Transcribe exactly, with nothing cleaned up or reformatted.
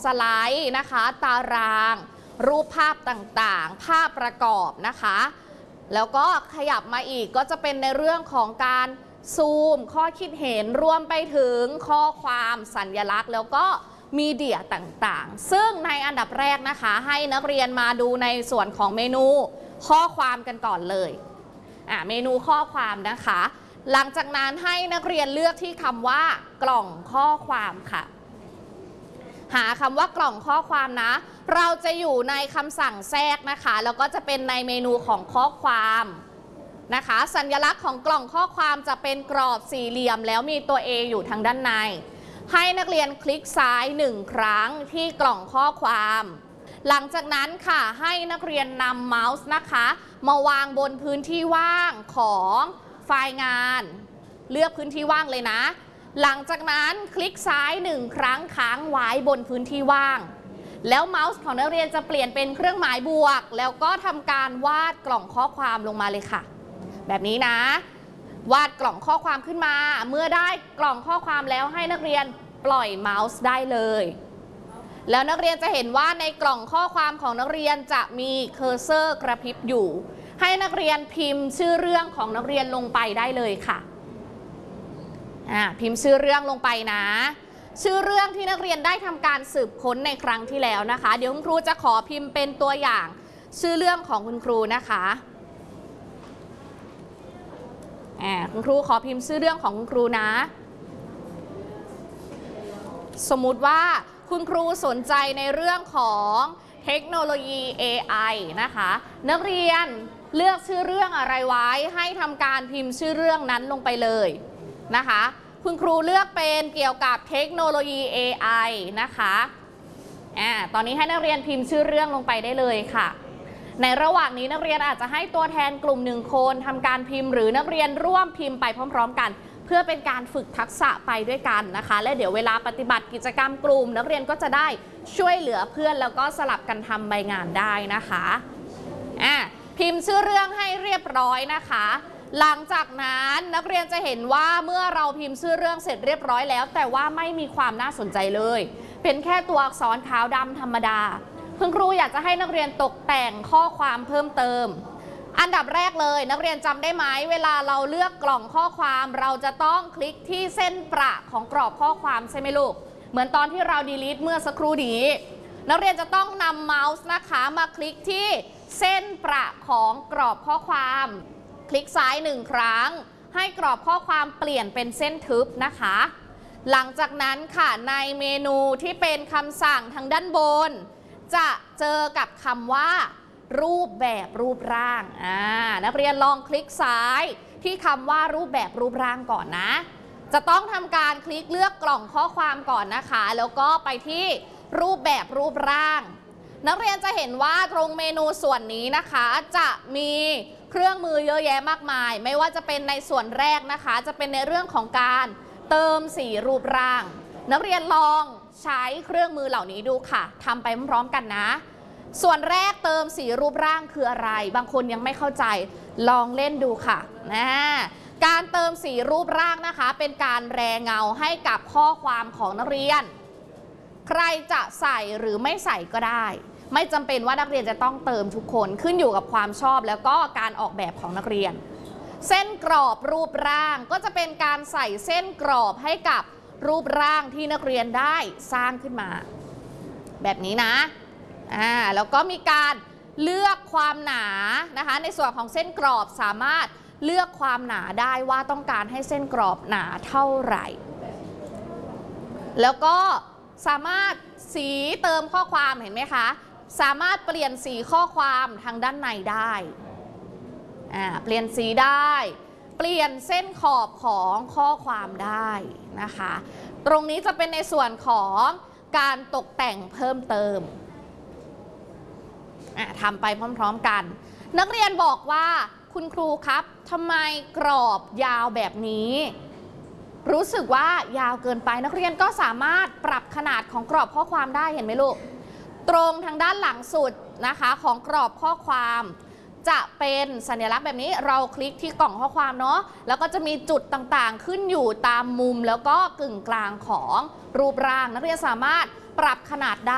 สไลด์นะคะตารางรูปภาพต่างๆภาพประกอบนะคะแล้วก็ขยับมาอีกก็จะเป็นในเรื่องของการซูมข้อคิดเห็นรวมไปถึงข้อความสัญลักษณ์แล้วก็มีเดียต่างๆซึ่งในอันดับแรกนะคะให้นักเรียนมาดูในส่วนของเมนูข้อความกันก่อนเลยอ่ะเมนูข้อความนะคะหลังจากนั้นให้นักเรียนเลือกที่คำว่ากล่องข้อความค่ะหาคำว่ากล่องข้อความนะเราจะอยู่ในคำสั่งแทรกนะคะแล้วก็จะเป็นในเมนูของข้อความนะคะสัญลักษณ์ของกล่องข้อความจะเป็นกรอบสี่เหลี่ยมแล้วมีตัว A อยู่ทางด้านในให้นักเรียนคลิกซ้ายหนึ่งครั้งที่กล่องข้อความหลังจากนั้นค่ะให้นักเรียนนำเมาส์นะคะมาวางบนพื้นที่ว่างของไฟล์งานเลือกพื้นที่ว่างเลยนะหลังจากนั้นคลิกซ้ายหนึ่งครั้งค้างไว้บนพื้นที่ว่างแล้วเมาส์ของนักเรียนจะเปลี่ยนเป็นเครื่องหมายบวกแล้วก็ทำการวาดกล่องข้อความลงมาเลยค่ะแบบนี้นะวาดกล่องข้อความขึ้นมาเมื่อได้กล่องข้อความแล้วให้นักเรียนปล่อยเมาส์ได้เลยแล้วนักเรียนจะเห็นว่าในกล่องข้อความของนักเรียนจะมีเคอร์เซอร์กระพริบอยู่ให้นักเรียนพิมพ์ชื่อเรื่องของนักเรียนลงไปได้เลยค่ะอ่าพิมพ์ชื่อเรื่องลงไปนะชื่อเรื่องที่นักเรียนได้ทำการสืบค้นในครั้งที่แล้วนะคะเดี๋ยวคุณครูจะขอพิมพ์เป็นตัวอย่างชื่อเรื่องของคุณครูนะคะอ่าคุณครูขอพิมพ์ชื่อเรื่องของคุณครูนะสมมุติว่าคุณครูสนใจในเรื่องของเทคโนโลยี เอ ไอ นะคะนักเรียนเลือกชื่อเรื่องอะไรไว้ให้ทำการพิมพ์ชื่อเรื่องนั้นลงไปเลยนะคะคุณครูเลือกเป็นเกี่ยวกับเทคโนโลยี เอ ไอ นะคะอ่าตอนนี้ให้นักเรียนพิมพ์ชื่อเรื่องลงไปได้เลยค่ะในระหว่างนี้นักเรียนอาจจะให้ตัวแทนกลุ่มหนึ่งคนทำการพิมพ์หรือนักเรียนร่วมพิมพ์ไปพร้อมๆกันเพื่อเป็นการฝึกทักษะไปด้วยกันนะคะและเดี๋ยวเวลาปฏิบัติกิจกรรมกลุ่มนักเรียนก็จะได้ช่วยเหลือเพื่อนแล้วก็สลับกันทำใบงานได้นะคะอ่าพิมพ์ชื่อเรื่องให้เรียบร้อยนะคะหลังจากนั้นนักเรียนจะเห็นว่าเมื่อเราพิมพ์ชื่อเรื่องเสร็จเรียบร้อยแล้วแต่ว่าไม่มีความน่าสนใจเลยเป็นแค่ตัวอักษรขาวดำธรรมดาคุณครูอยากจะให้นักเรียนตกแต่งข้อความเพิ่มเติมอันดับแรกเลยนักเรียนจำได้ไหมเวลาเราเลือกกล่องข้อความเราจะต้องคลิกที่เส้นประของกรอบข้อความใช่ไหมลูกเหมือนตอนที่เราดีลีทเมื่อสักครู่นี้นักเรียนจะต้องนำเมาส์นะคะมาคลิกที่เส้นประของกรอบข้อความคลิกซ้ายหนึ่งครั้งให้กรอบข้อความเปลี่ยนเป็นเส้นทึบนะคะหลังจากนั้นค่ะในเมนูที่เป็นคำสั่งทางด้านบนจะเจอกับคำว่ารูปแบบรูปร่างอ่านักเรียนลองคลิกซ้ายที่คำว่ารูปแบบรูปร่างก่อนนะจะต้องทำการคลิกเลือกกล่องข้อความก่อนนะคะแล้วก็ไปที่รูปแบบรูปร่างนักเรียนจะเห็นว่าตรงเมนูส่วนนี้นะคะจะมีเครื่องมือเยอะแยะมากมายไม่ว่าจะเป็นในส่วนแรกนะคะจะเป็นในเรื่องของการเติมสีรูปร่างนักเรียนลองใช้เครื่องมือเหล่านี้ดูค่ะทำไปพร้อมๆกันนะส่วนแรกเติมสีรูปร่างคืออะไรบางคนยังไม่เข้าใจลองเล่นดูค่ะนะการเติมสีรูปร่างนะคะเป็นการแรงเงาให้กับข้อความของนักเรียนใครจะใส่หรือไม่ใส่ก็ได้ไม่จำเป็นว่านักเรียนจะต้องเติมทุกคนขึ้นอยู่กับความชอบแล้วก็การออกแบบของนักเรียนเส้นกรอบรูปร่างก็จะเป็นการใส่เส้นกรอบให้กับรูปร่างที่นักเรียนได้สร้างขึ้นมาแบบนี้นะอ่าแล้วก็มีการเลือกความหนานะคะในส่วนของเส้นกรอบสามารถเลือกความหนาได้ว่าต้องการให้เส้นกรอบหนาเท่าไหร่แล้วก็สามารถสีเติมข้อความเห็นไหมคะสามารถเปลี่ยนสีข้อความทางด้านในได้อ่าเปลี่ยนสีได้เปลี่ยนเส้นขอบของข้อความได้นะคะตรงนี้จะเป็นในส่วนของการตกแต่งเพิ่มเติมทำไปพร้อมๆกันนักเรียนบอกว่าคุณครูครับทำไมกรอบยาวแบบนี้รู้สึกว่ายาวเกินไปนักเรียนก็สามารถปรับขนาดของกรอบข้อความได้เห็นไหมลูกตรงทางด้านหลังสุดนะคะของกรอบข้อความจะเป็นสัญลักษณ์แบบนี้เราคลิกที่กล่องข้อความเนาะแล้วก็จะมีจุดต่างๆขึ้นอยู่ตามมุมแล้วก็กึ่งกลางของรูปร่างนักเรียนสามารถปรับขนาดได้